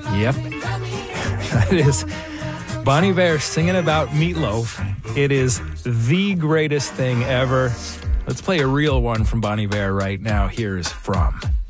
Yep. That is Bon Iver singing about meatloaf. It is the greatest thing ever. Let's play a real one from Bon Iver right now. Here's From.